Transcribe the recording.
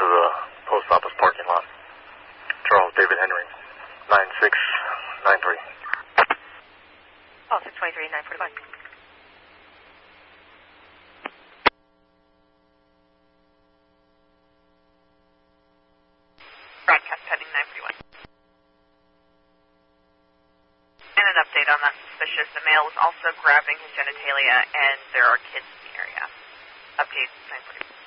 the post office parking lot. Charles David Henry, 9693. Oh, 623, 945. Broadcast heading 941. And an update on that suspicious. The male was also grabbing his genitalia, and there are kids in the area. Update 940.